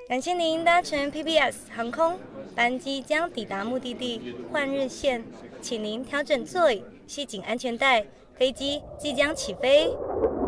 感谢您搭乘 PBS 航空，班机将抵达目的地换日线，请您调整座椅，系紧安全带，飞机即将起飞。